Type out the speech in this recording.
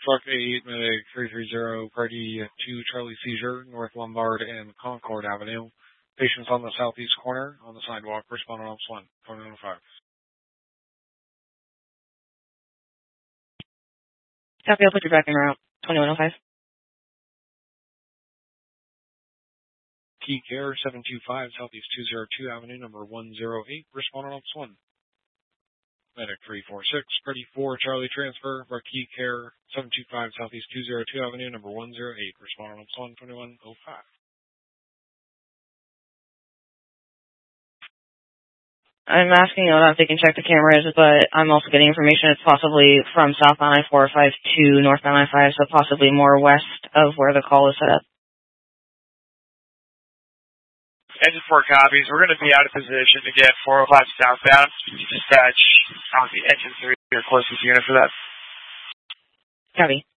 Truck 8, Medic 330, Party 2, Charlie Seizure, North Lombard and Concord Avenue. Patients on the southeast corner, on the sidewalk, responding on 1, 2105. Copy, I'll put you back in route, 2105. Key Care 725, Southeast 202 Avenue, number 108, responding on 1. Medic 346, Party 4, Charlie Transfer, Key Care 725, Southeast 202 Avenue, number 108, responding on 1, 2105. I'm asking if they can check the cameras, but I'm also getting information it's possibly from southbound I-405 to northbound I-5, so possibly more west of where the call is set up. Engine 4 copies. We're going to be out of position to get 405 southbound. Dispatch on the engine 3, your closest unit for that. Copy.